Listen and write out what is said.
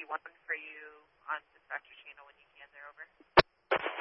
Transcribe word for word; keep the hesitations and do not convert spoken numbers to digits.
one for you on dispatcher channel when you can there, over.